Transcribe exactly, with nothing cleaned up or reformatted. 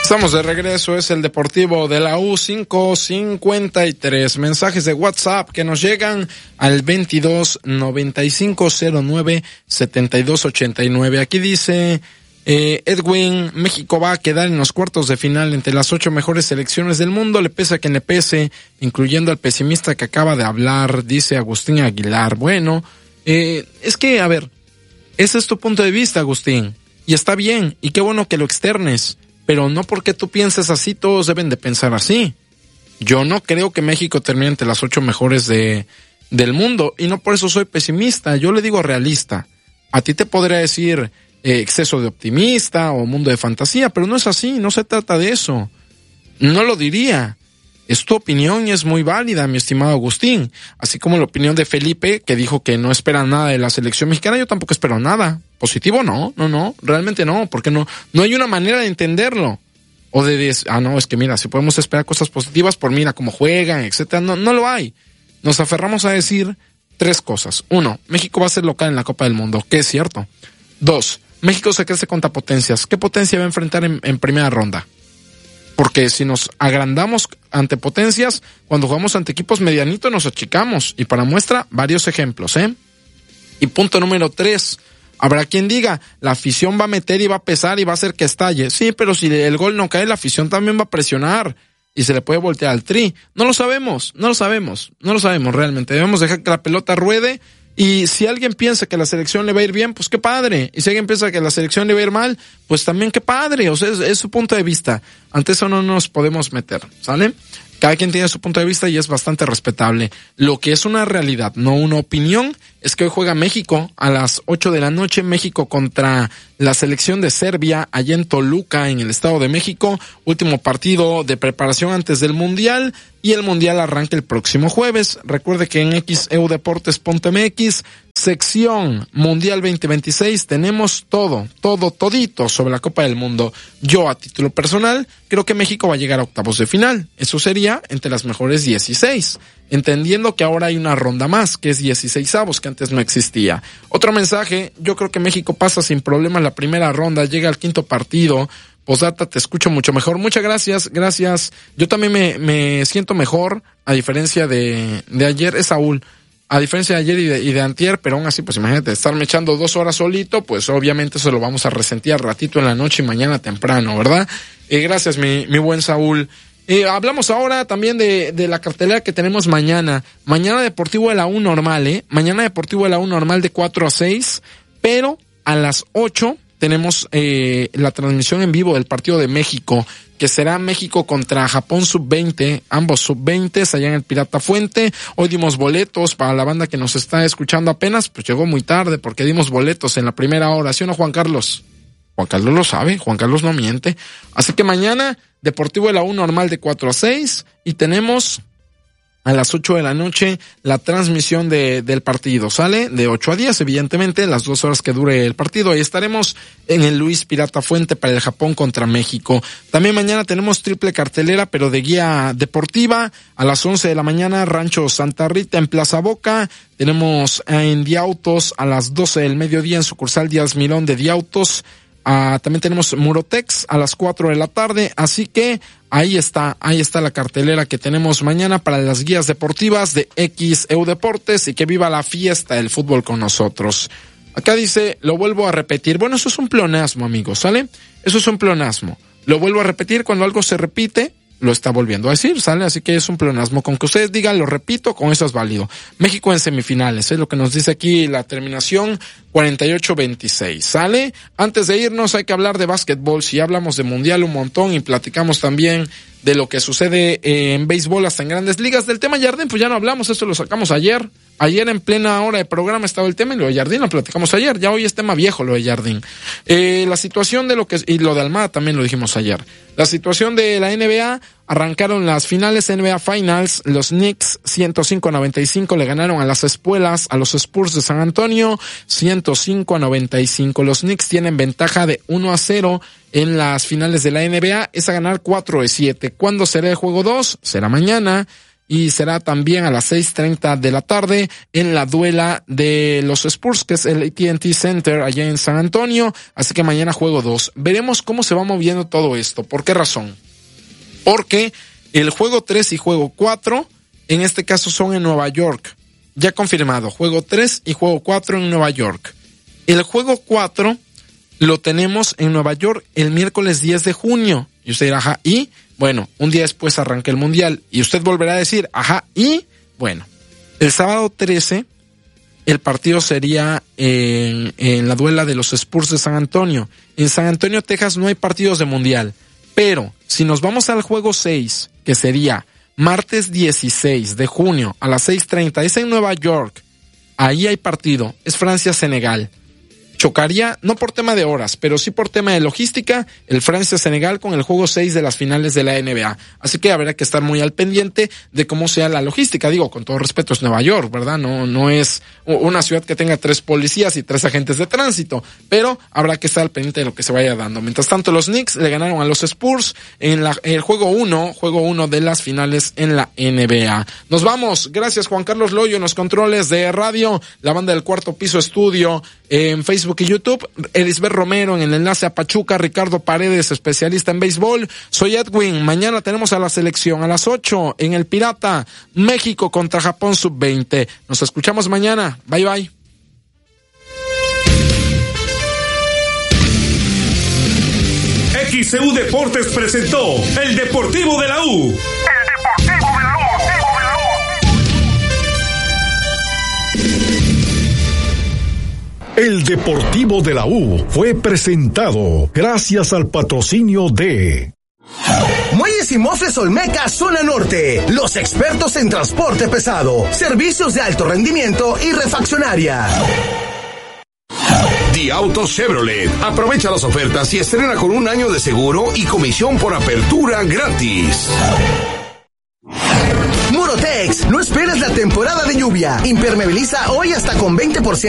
Estamos de regreso, es el Deportivo de la U cinco cincuenta y tres. Mensajes de WhatsApp que nos llegan al veintidós noventa y cinco cero nueve setenta y dos ochenta y nueve. Aquí dice eh, Edwin, México va a quedar en los cuartos de final entre las ocho mejores selecciones del mundo, le pese a quien le pese, incluyendo al pesimista que acaba de hablar, dice Agustín Aguilar. Bueno, eh, es que, a ver, ese es tu punto de vista, Agustín, y está bien, y qué bueno que lo externes. Pero no porque tú pienses así, todos deben de pensar así. Yo no creo que México termine entre las ocho mejores de, del mundo, y no por eso soy pesimista, yo le digo realista. A ti te podría decir eh, exceso de optimista o mundo de fantasía, pero no es así, no se trata de eso. No lo diría. Es tu opinión y es muy válida, mi estimado Agustín. Así como la opinión de Felipe, que dijo que no espera nada de la selección mexicana, yo tampoco espero nada. Positivo no, no, no, realmente no, porque no, no hay una manera de entenderlo. O de decir, ah, no, es que mira, si podemos esperar cosas positivas por mira cómo juegan, etcétera, no, no lo hay. Nos aferramos a decir tres cosas. Uno, México va a ser local en la Copa del Mundo, que es cierto. Dos, México se crece contra potencias. ¿Qué potencia va a enfrentar en, en primera ronda? Porque si nos agrandamos ante potencias, cuando jugamos ante equipos medianitos nos achicamos. Y para muestra, varios ejemplos, ¿eh? Y punto número tres. Habrá quien diga, la afición va a meter y va a pesar y va a hacer que estalle. Sí, pero si el gol no cae, la afición también va a presionar. Y se le puede voltear al tri. No lo sabemos, no lo sabemos, no lo sabemos realmente. Debemos dejar que la pelota ruede. Y si alguien piensa que la selección le va a ir bien, pues qué padre. Y si alguien piensa que la selección le va a ir mal, pues también qué padre. O sea, es, es su punto de vista. Ante eso no nos podemos meter, ¿sale? Cada quien tiene su punto de vista y es bastante respetable. Lo que es una realidad, no una opinión, es que hoy juega México a las ocho de la noche, México contra la selección de Serbia, allá en Toluca, en el Estado de México, último partido de preparación antes del Mundial, y el Mundial arranca el próximo jueves. Recuerde que en x e u deportes punto m x, sección Mundial veinte veintiséis, tenemos todo, todo, todito sobre la Copa del Mundo. Yo, a título personal, creo que México va a llegar a octavos de final. Eso sería entre las mejores dieciséis. Entendiendo que ahora hay una ronda más, que es dieciseisavos, que antes no existía. Otro mensaje, yo creo que México pasa sin problemas la primera ronda, llega al quinto partido. Posdata, te escucho mucho mejor. Muchas gracias, gracias. Yo también me, me siento mejor, a diferencia de, de ayer, es Saúl. A diferencia de ayer y de, y de antier, pero aún así, pues imagínate, estarme echando dos horas solito, pues obviamente eso lo vamos a resentir al ratito en la noche y mañana temprano, ¿verdad? Eh, gracias, mi, mi buen Saúl. Eh, hablamos ahora también de, de la cartelera que tenemos mañana. Mañana Deportivo de la U normal, ¿eh? Mañana Deportivo de la U normal de cuatro a seis, pero a las ocho tenemos eh, la transmisión en vivo del partido de México, que será México contra Japón sub veinte, ambos sub veinte, allá en el Pirata Fuente. Hoy dimos boletos para la banda que nos está escuchando apenas, pues llegó muy tarde porque dimos boletos en la primera hora, ¿sí o no, Juan Carlos? Juan Carlos lo sabe, Juan Carlos no miente. Así que mañana, Deportivo de la U normal de cuatro a seis, y tenemos a las ocho de la noche la transmisión de del partido, ¿sale? De ocho a diez, evidentemente, las dos horas que dure el partido. Ahí estaremos en el Luis Pirata Fuente para el Japón contra México. También mañana tenemos triple cartelera, pero de guía deportiva. A las once de la mañana, Rancho Santa Rita en Plaza Boca. Tenemos en Diautos a las doce del mediodía en sucursal Díaz Mirón de Diautos. Ah, también tenemos Murotex a las cuatro de la tarde, así que ahí está, ahí está la cartelera que tenemos mañana para las guías deportivas de X E U Deportes, y que viva la fiesta del fútbol con nosotros. Acá dice, lo vuelvo a repetir. Bueno, eso es un pleonasmo, amigos, ¿sale? Eso es un pleonasmo. Lo vuelvo a repetir, cuando algo se repite, lo está volviendo a decir, ¿sale? Así que es un pleonasmo. Con que ustedes digan, lo repito, con eso es válido. México en semifinales, es lo que nos dice aquí la terminación cuarenta y ocho veintiséis, ¿sale? Antes de irnos hay que hablar de básquetbol. Si hablamos de mundial un montón y platicamos también de lo que sucede eh, en béisbol hasta en grandes ligas. Del tema Jardín, pues ya no hablamos, eso lo sacamos ayer. Ayer en plena hora de programa estaba el tema, y lo de Jardín lo platicamos ayer. Ya hoy es tema viejo lo de Jardín. Eh, la situación de lo que, y lo de Almada también lo dijimos ayer. La situación de la N B A, arrancaron las finales N B A Finals. Los Knicks ciento cinco a noventa y cinco le ganaron a las Espuelas, a los Spurs de San Antonio, ciento cinco a noventa y cinco. Los Knicks tienen ventaja de uno a cero en las finales de la N B A, es a ganar cuatro de siete. ¿Cuándo será el juego dos? Será mañana. y será también a las seis treinta de la tarde en la duela de los Spurs, que es el A T and T Center allá en San Antonio. Así que mañana juego dos. Veremos cómo se va moviendo todo esto. ¿Por qué razón? Porque el juego tres y juego cuatro, en este caso son en Nueva York. Ya confirmado, juego tres y juego cuatro en Nueva York. El juego cuatro lo tenemos en Nueva York el miércoles diez de junio. Y usted dirá, ajá, y bueno, un día después arranca el Mundial. Y usted volverá a decir, ajá, y bueno, el sábado trece, el partido sería en, en la duela de los Spurs de San Antonio. En San Antonio, Texas, no hay partidos de Mundial. Pero si nos vamos al juego seis, que sería martes dieciséis de junio a las seis treinta, es en Nueva York. Ahí hay partido, es Francia-Senegal. Chocaría, no por tema de horas, pero sí por tema de logística, el Francia-Senegal con el juego seis de las finales de la N B A. Así que habrá que estar muy al pendiente de cómo sea la logística. Digo, con todo respeto, es Nueva York, ¿verdad? No, no es una ciudad que tenga tres policías y tres agentes de tránsito, pero habrá que estar al pendiente de lo que se vaya dando. Mientras tanto, los Knicks le ganaron a los Spurs en la, el juego uno, juego uno de las finales en la N B A. Nos vamos. Gracias, Juan Carlos Loyo, en los controles de radio, la banda del Cuarto Piso Estudio, en Facebook y YouTube, Elisber Romero en el enlace a Pachuca, Ricardo Paredes, especialista en béisbol. Soy Edwin. Mañana tenemos a la selección a las ocho en el Pirata, México contra Japón sub veinte. Nos escuchamos mañana. Bye bye. X C U Deportes presentó El Deportivo de la U. El Deportivo de la U. El Deportivo de la U fue presentado gracias al patrocinio de Muelles y Mofles Olmeca, zona norte. Los expertos en transporte pesado, servicios de alto rendimiento y refaccionaria. The Auto Chevrolet. Aprovecha las ofertas y estrena con un año de seguro y comisión por apertura gratis. Murotex, no esperes la temporada de lluvia. Impermeabiliza hoy hasta con veinte por ciento